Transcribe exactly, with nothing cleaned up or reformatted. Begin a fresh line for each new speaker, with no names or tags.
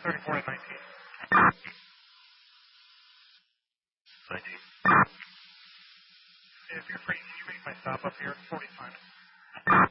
thirty-four to nineteen.
nineteen.
If you're free, can you make my stop up here? forty's fine.